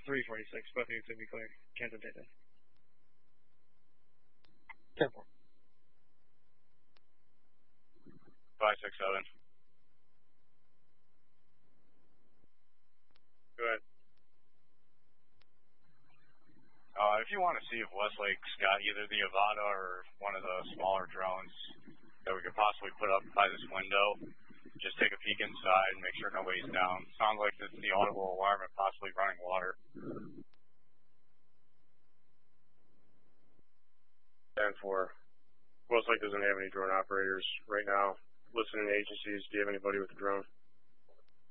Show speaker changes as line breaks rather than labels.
346, but it's going to be clear. Kansas data.
Careful.
567. Go ahead. If you want to see if Westlake's got either the Avata or one of the smaller drones that we could possibly put up by this window, just take a peek inside and make sure nobody's down. Sounds like it's the audible alarm and possibly running water. 10-4. Westlake doesn't have any drone operators right now. Listening to agencies, do you have anybody with a drone?